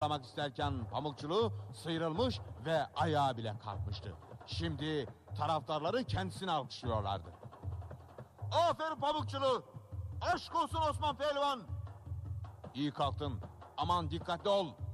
yakalamak isterken Pamukçulu sıyrılmış ve ayağa bile kalkmıştı. Şimdi taraftarları kendisini alkışlıyorlardı. Aferin Pamukçulu! Aşk olsun Osman Pehlivan! İyi kalktın. Aman dikkatli ol.